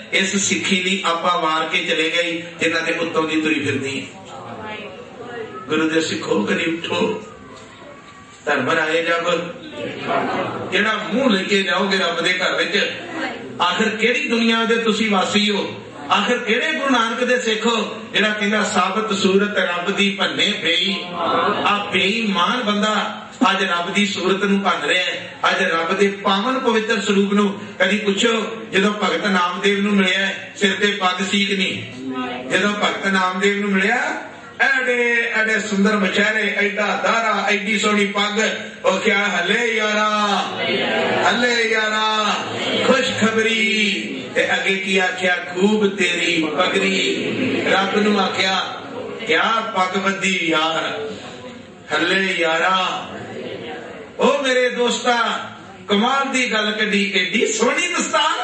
इस सिक्खी दी आपा वार के चले गए जिन्हां दे उत्तों दी तुरी फिरदी गुरु दे सिखो कदी उठो धर्म राए जब जेड़ा मुंह लेके जाओगे रब दे घर विच आखिर केड़ी दुनिया दे तुसी वासी हो आखिर केड़े गुरु नानक दे सिख हो जेड़ा कहंदा साबत सूरत रब दी भन्ने बेई आ बेईमान बंदा अज रब दी सूरत नूं भन रहा है अज रब दे पावन पवित्र स्वरूप नूं कदी पुछो जदों भगत नामदेव नूं मिलिया सिर ते पग सी कि नहीं जदों भगत नामदेव नूं मिलिया एडे एडे सुंदर मचेहरे एडा दारा एडी सोहनी पग ओ क्या हले यारा खुशखबरी ते अगे की आख्या खूब तेरी पगड़ी रब नूं आख्या क्या पग बद्धी यार हले यारा ओ मेरे दोस्ता कमाल दी गल कड्डी एडी सोहनी दस्तार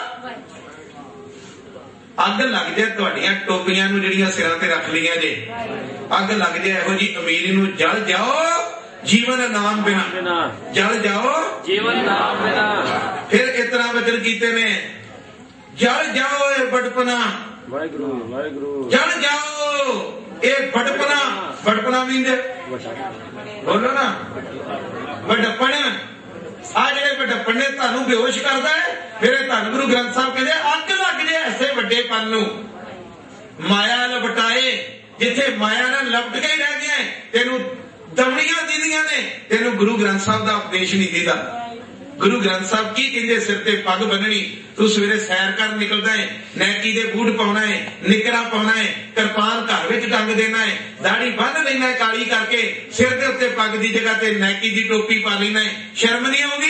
अग लग जाए तुहाडियां टोपियां नूं जिहड़ियां सिरां ते रख लियां जे अग लग जाए इहो जी अमीरी नूं जल जाओ जीवन नाम बिना जल जाओ जीवन नाम बिना फिर इतना वचन कीते ने जल जाओ ये बड़पना वाहिगुरू वाहिगुरू जल जाओ ये बड़पना बड़पना मीन बोलो ना बड़पन आ जेड़े बड़पन ने तुहानू बेहोश करदा है मेरे धन गुरु ग्रंथ साहब कहते अग लग जाए ऐसे वड्डेपन नूं माया लपटाए जिथे माया ने लपट के ही रह गया तेनू दमड़ियां दीदियां ने तेनू गुरु ग्रंथ साहब का उपदेश नहीं दीदा गुरु ग्रंथ साहब की कहते सिर ते पग बन्ननी तू सवेरे सैर कर निकलता है नैकी दे बूट पाउणा है निकरा पाउणा है कृपान घर विच टंग देना है दाढ़ी बन लेना है काली करके सिर दे उत्ते पग दी जगह ते नैकी दी टोपी पा लेना है शर्म नहीं आउंदी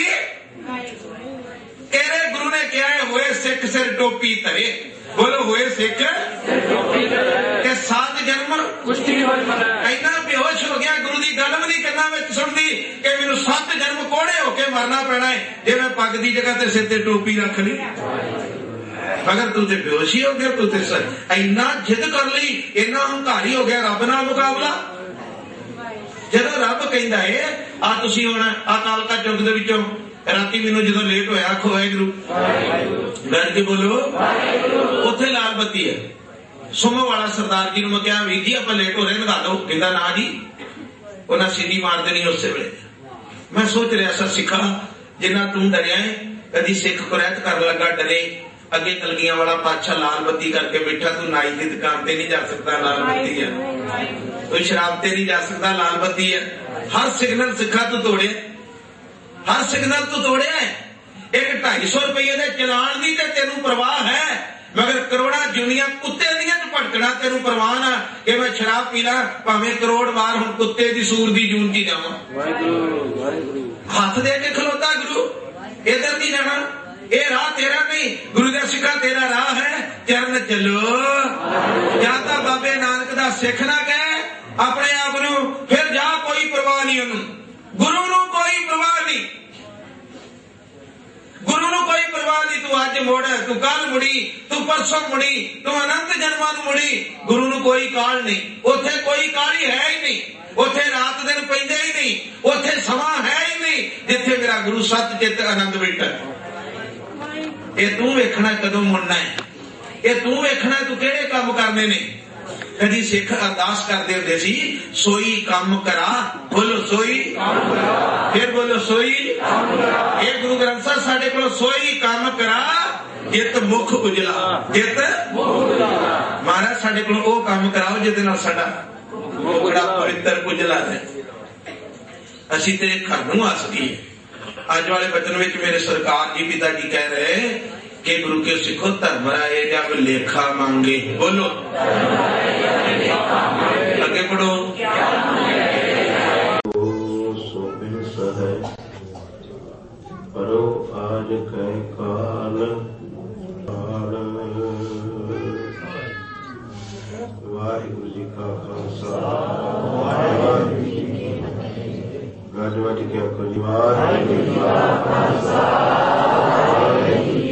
तेरे गुरु ने क्या है होए सिख सिर टोपी धरे बोलो होए सिख के 7 जन्म इन्ना बेहोश हो गया गुरु की गल भी नहीं करना मैं सुनती कि मैनू 7 जन्म कोड़े होके मरना पैना है जे मैं पग की जगह ते सिर ते टोपी रख ली मगर तू ते बेहोश ही हो गया तू ते इन्ना जिद कर ली इन्ना हंकारी हो गया रब नाल मुकाबला जदों रब कहंदा है आ तुसी हुण आ कालका चुग दे विचों राती मैनू जो लेट होया आखो वाहिगुरू बैठ के बोलो उत्थे लाल बत्ती है सुमो वाला सरदार जी मैं क्या वीर जी आप लेट हो रहे लगा दो कहता ना जी उन्हें सीधी मार देनी उस वे मैं सोच रहा सा सिखा जिन्ना तू डरिया है कदी सिख कुरैत कर लगा डरे अगे कलगियां वाला पातशाह लाल बत्ती करके बैठा तू नाई की दुकान ते नहीं जा सकता लाल बत्ती है कोई शराब ते नहीं जा सकता लाल बत्ती है हर सिग्नल सिखा तू तोड़े हर सिग्नल तू तोड़े एक 250 रुपये के चलान की तेनू परवाह है मगर करोड़ा जुनिया कुत्ते दियां भटकना तेनू परवाह ना कि मैं शराब पी ला भावे करोड़ बार हुण कुत्ते दी सूर दी जून की जावां हाथ दे के खलोता गुरु इधर नहीं जाना ये राह तेरा नहीं गुरु का सिखा तेरा राह है चरण चलो जाता बाबे नानक दा सिख ना कहे अपने आप नू फिर जा कोई परवाह नहीं उन्होंने गुरु नू कोई परवाह नहीं गुरु नू कोई परवाह नहीं तू अज मुड़ तू कल मुड़ी तू परसों मुड़ी तू अनंत जन्मां नू मुड़ी गुरु नू कोई काल नहीं उथे कोई काली है ही नहीं उथे रात दिन पैंदे ही नहीं उथे समा है ही नहीं जिथे मेरा गुरु सत चित आनंद बैठा ये तू वेखना कदों मुड़ना है ये तू वेखना तू केड़े काम करने ने कदी सिख अरदास करते होंदे सी सोई काम करा बोलो सोई फिर बोलो सोई ये गुरु ग्रंथ साहब साडे कोल सोई काम करा जित मुख उजला जित महाराज साडे कोल ओ काम कराओ जिहदे नाल साडा मुखड़ा पवित्र उजला है असीं ते घर नूं आ सकीए अज वाले वचन विच मेरे सरकार जी पिता जी कह रहे कि गुरु के सिखो धर्म राय जब लेखा मांगे बोलो आगे पढ़ो परो आज कह काल वाहिगुरु जी का खालसा वाहिगुरु जी की फतेह। गज वज के आखो जी वाहिगुरु जी का खालसा वाहिगुरु जी